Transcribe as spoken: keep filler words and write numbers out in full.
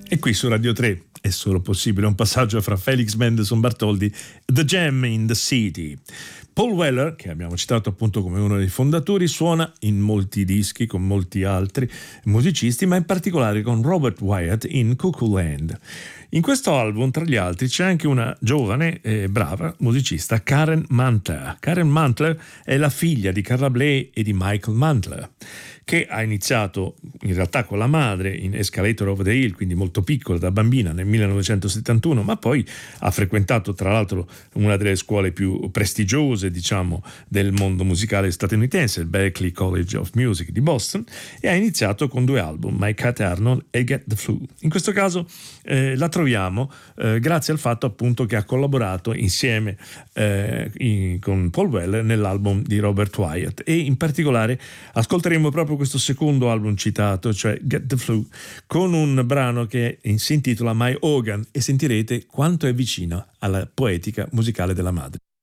E qui su Radio tre è solo possibile un passaggio fra Felix Mendelssohn Bartholdy e The Jam in the City. Paul Weller, che abbiamo citato appunto come uno dei fondatori, suona in molti dischi con molti altri musicisti, ma in particolare con Robert Wyatt in Cuckoo Land. In questo album, tra gli altri, c'è anche una giovane e brava musicista, Karen Mantler. Karen Mantler è la figlia di Carla Bley e di Michael Mantler, che ha iniziato in realtà con la madre in Escalator of the Hill, quindi molto piccola, da bambina, nel millenovecentosettantuno, ma poi ha frequentato tra l'altro una delle scuole più prestigiose, diciamo, del mondo musicale statunitense, il Berklee College of Music di Boston, e ha iniziato con due album, My Cat Arnold e Get the Flu. In questo caso eh, la troviamo eh, grazie al fatto appunto che ha collaborato insieme eh, in, con Paul Weller nell'album di Robert Wyatt, e in particolare ascolteremo proprio questo secondo album citato, cioè Get the Flu, con un brano che si intitola My Organ, e sentirete quanto è vicino alla poetica musicale della madre.